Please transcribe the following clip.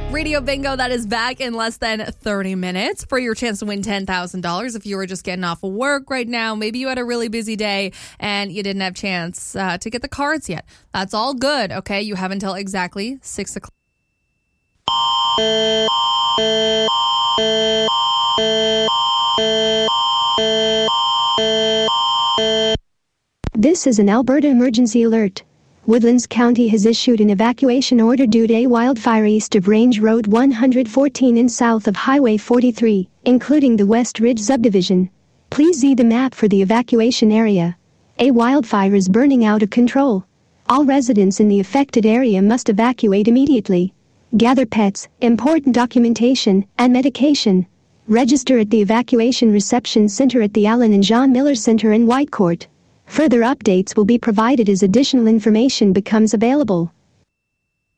Radio Bingo, that is back in less than 30 minutes for your chance to win $10,000. If you were just getting off of work right now, maybe you had a really busy day and you didn't have a chance to get the cards yet. That's all good, okay? You have until exactly 6 o'clock. This is an Alberta emergency alert. Woodlands County has issued an evacuation order due to a wildfire east of Range Road 114 and south of Highway 43, including the West Ridge subdivision. Please see the map for the evacuation area. A wildfire is burning out of control. All residents in the affected area must evacuate immediately. Gather pets, important documentation, and medication. Register at the Evacuation Reception Center at the Allen and John Miller Center in Whitecourt. Further updates will be provided as additional information becomes available.